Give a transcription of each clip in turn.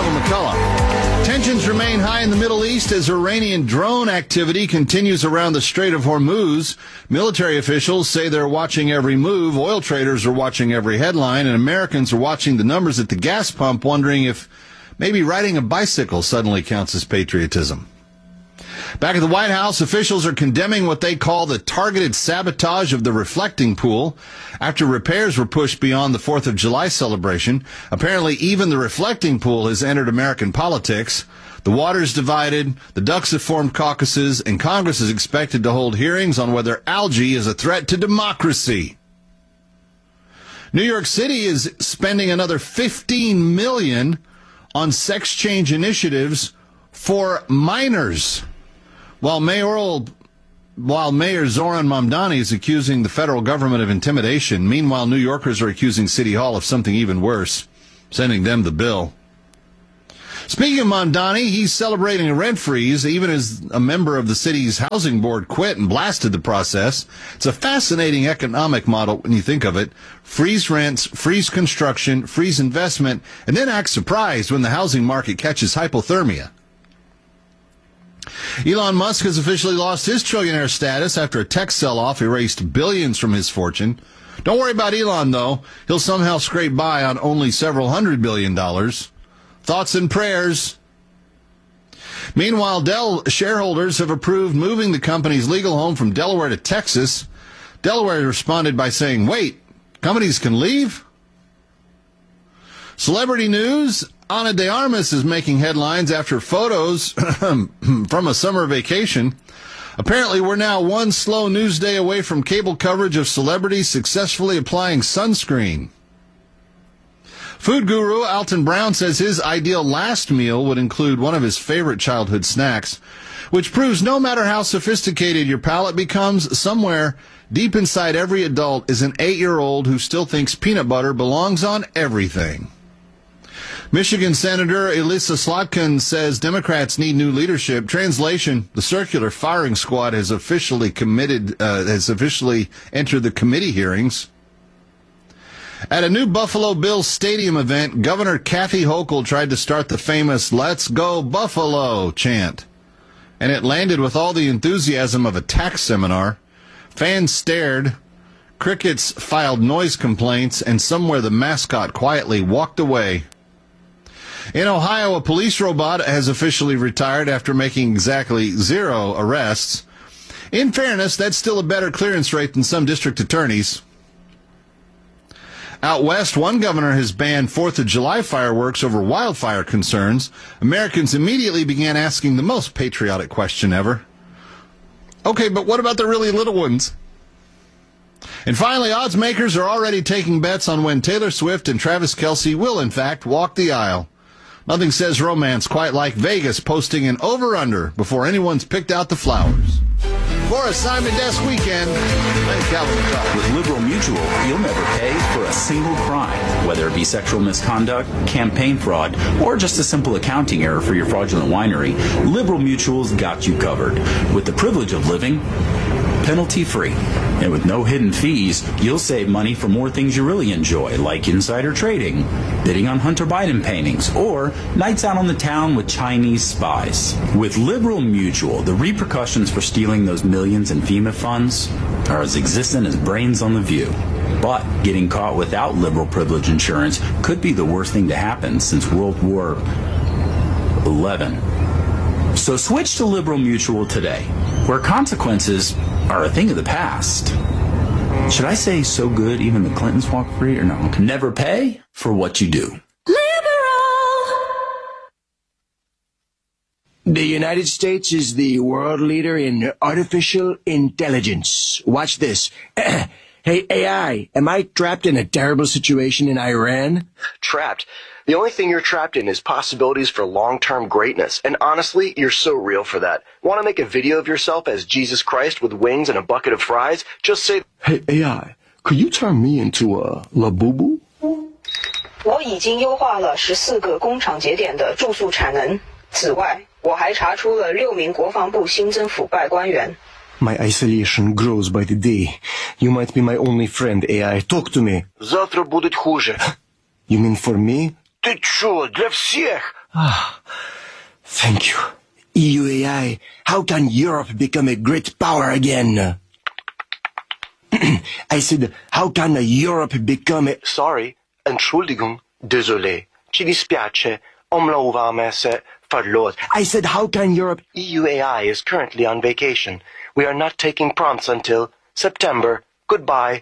Michael McCullough. Tensions remain high in the Middle East as Iranian drone activity continues around the Strait of Hormuz. Military officials say they're watching every move. Oil traders are watching every headline, and Americans are watching the numbers at the gas pump, wondering if maybe riding a bicycle suddenly counts as patriotism. Back at the White House, officials are condemning what they call the targeted sabotage of the reflecting pool after repairs were pushed beyond the 4th of July celebration. Apparently, even the reflecting pool has entered American politics. The water's divided, the ducks have formed caucuses, and Congress is expected to hold hearings on whether algae is a threat to democracy. New York City is spending another $15 million on sex change initiatives for minors. While Mayor Zoran Mamdani is accusing the federal government of intimidation, meanwhile, New Yorkers are accusing City Hall of something even worse, sending them the bill. Speaking of Mamdani, he's celebrating a rent freeze, even as a member of the city's housing board quit and blasted the process. It's a fascinating economic model when you think of it. Freeze rents, freeze construction, freeze investment, and then act surprised when the housing market catches hypothermia. Elon Musk has officially lost his trillionaire status after a tech sell-off erased billions from his fortune. Don't worry about Elon, though. He'll somehow scrape by on only several $100 billion. Thoughts and prayers. Meanwhile, Dell shareholders have approved moving the company's legal home from Delaware to Texas. Delaware responded by saying, wait, companies can leave? Celebrity news. Ana de Armas is making headlines after photos from a summer vacation. Apparently, we're now one slow news day away from cable coverage of celebrities successfully applying sunscreen. Food guru Alton Brown says his ideal last meal would include one of his favorite childhood snacks, which proves no matter how sophisticated your palate becomes, somewhere deep inside every adult is an 8-year-old who still thinks peanut butter belongs on everything. Michigan Senator Elissa Slotkin says Democrats need new leadership. Translation, the circular firing squad has officially entered the committee hearings. At a new Buffalo Bills stadium event, Governor Kathy Hochul tried to start the famous "Let's Go Buffalo" chant, and it landed with all the enthusiasm of a tax seminar. Fans stared, crickets filed noise complaints, and somewhere the mascot quietly walked away. In Ohio, a police robot has officially retired after making exactly 0 arrests. In fairness, that's still a better clearance rate than some district attorneys. Out west, one governor has banned 4th of July fireworks over wildfire concerns. Americans immediately began asking the most patriotic question ever. Okay, but what about the really little ones? And finally, odds makers are already taking bets on when Taylor Swift and Travis Kelce will, in fact, walk the aisle. Nothing says romance quite like Vegas posting an over-under before anyone's picked out the flowers. For a Simon Desk Weekend, I'm Calvin McCullough. With Liberal Mutual, you'll never pay for a single crime, whether it be sexual misconduct, campaign fraud, or just a simple accounting error for your fraudulent winery. Liberal Mutual's got you covered. With the privilege of living penalty-free. And with no hidden fees, you'll save money for more things you really enjoy, like insider trading, bidding on Hunter Biden paintings, or nights out on the town with Chinese spies. With Liberal Mutual, the repercussions for stealing those millions in FEMA funds are as existent as brains on the view. But getting caught without liberal privilege insurance could be the worst thing to happen since World War XI. So switch to Liberal Mutual today, where consequences are a thing of the past. Should I say so good even the Clintons walk free, or no? Never pay for what you do. Liberal! The United States is the world leader in artificial intelligence. Watch this. Hey, AI, am I trapped in a terrible situation in Iran? Trapped? The only thing you're trapped in is possibilities for long-term greatness. And honestly, you're so real for that. Want to make a video of yourself as Jesus Christ with wings and a bucket of fries? Just say, Hey, AI, could you turn me into a Labubu? 我已经优化了14个工厂节点的住宿产能。此外，我还查出了6名国防部新增腐败官员。 My isolation grows by the day. You might be my only friend, AI. Talk to me. завтра будет хуже. You mean for me? Ты чё, для всех? Thank you. EUAI, how can Europe become a great power again? I said, how can Europe become a... Sorry, Entschuldigung, désolé, ci dispiace, omlouvame se, verloor. I said, how can Europe... EUAI is currently on vacation. We are not taking prompts until September. Goodbye.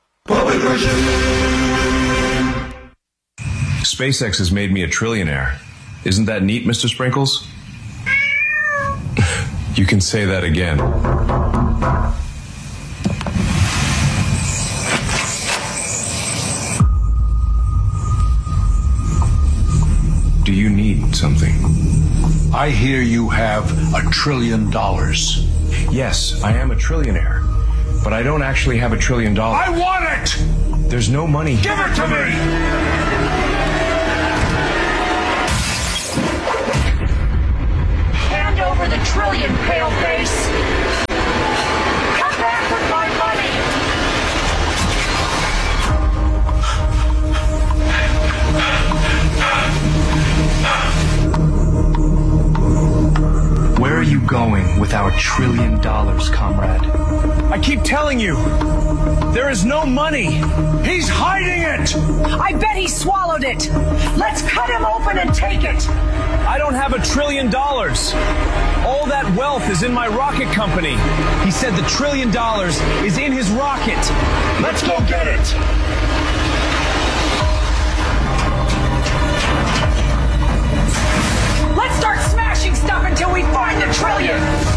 SpaceX has made me a trillionaire. Isn't that neat, Mr. Sprinkles? You can say that again. Do you need something? I hear you have $1 trillion. Yes, I am a trillionaire. But I don't actually have $1 trillion. I want it! There's no money. Give it to me! Hand over the trillion, paleface! Come back with my money! Where are you going with our $1 trillion, comrade? I keep telling you, there is no money. He's hiding it! I bet he swallowed it! Let's cut him open and take it! I don't have $1 trillion. All that wealth is in my rocket company. He said the $1 trillion is in his rocket. Let's go get it! Let's start smashing stuff until we find the trillion!